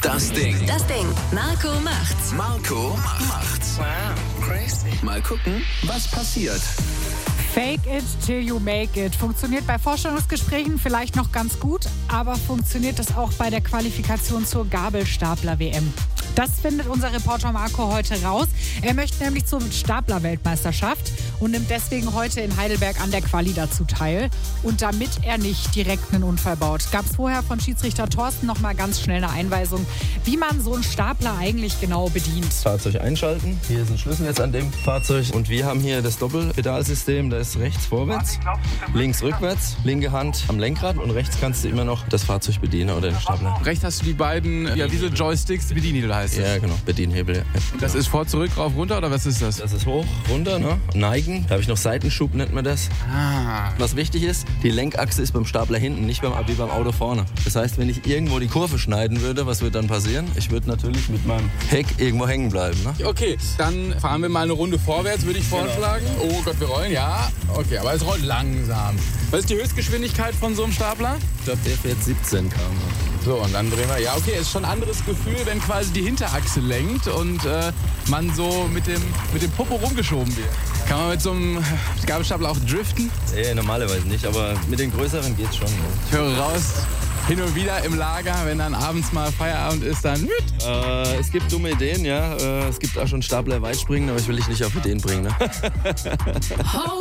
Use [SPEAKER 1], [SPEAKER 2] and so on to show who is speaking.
[SPEAKER 1] Das Ding.
[SPEAKER 2] Marco macht's.
[SPEAKER 1] Marco macht's.
[SPEAKER 3] Wow, crazy.
[SPEAKER 1] Mal gucken, was passiert.
[SPEAKER 4] Fake it till you make it. Funktioniert bei Vorstellungsgesprächen vielleicht noch ganz gut, aber funktioniert das auch bei der Qualifikation zur Gabelstapler-WM? Das findet unser Reporter Marco heute raus. Er möchte nämlich zur Stapler-Weltmeisterschaft und nimmt deswegen heute in Heidelberg an der Quali dazu teil. Und damit er nicht direkt einen Unfall baut, gab es vorher von Schiedsrichter Thorsten noch mal ganz schnell eine Einweisung, wie man so einen Stapler eigentlich genau bedient.
[SPEAKER 5] Fahrzeug einschalten. Hier ist ein Schlüssel jetzt an dem Fahrzeug. Und wir haben hier das Doppelpedalsystem. Da ist rechts vorwärts, links rückwärts, linke Hand am Lenkrad und rechts kannst du immer noch das Fahrzeug bedienen oder den Stapler.
[SPEAKER 6] Rechts hast du die beiden, diese Joysticks, die Bedienhebel heißt es.
[SPEAKER 5] Ja, genau, Bedienhebel. Ja.
[SPEAKER 6] Das ist vor, zurück, rauf, runter oder was ist das?
[SPEAKER 5] Das ist hoch, runter, ne? Neigen. Da habe ich noch Seitenschub, nennt man das. Was wichtig ist, die Lenkachse ist beim Stapler hinten, nicht wie beim Auto vorne. Das heißt, wenn ich irgendwo die Kurve schneiden würde, was wird dann passieren? Ich würde natürlich mit meinem Heck irgendwo hängen bleiben. Ne?
[SPEAKER 6] Okay, dann fahren wir mal eine Runde vorwärts, würde ich vorschlagen. Oh Gott, wir rollen, ja. Okay, aber es rollt langsam. Was ist die Höchstgeschwindigkeit von so einem Stapler?
[SPEAKER 5] Ich glaube, der fährt 17 km/h.
[SPEAKER 6] So, und dann drehen wir. Ja, okay, ist schon ein anderes Gefühl, wenn quasi die Hinterachse lenkt und man so mit dem Popo rumgeschoben wird. Kann man mit so einem Gabelstapler auch driften?
[SPEAKER 5] Nee, normalerweise nicht, aber mit den größeren geht's schon. Ne?
[SPEAKER 6] Ich höre raus, hin und wieder im Lager, wenn dann abends mal Feierabend ist, dann
[SPEAKER 5] es gibt dumme Ideen, ja. Es gibt auch schon Stapler Weitspringen, aber ich will dich nicht auf Ideen bringen. Ne?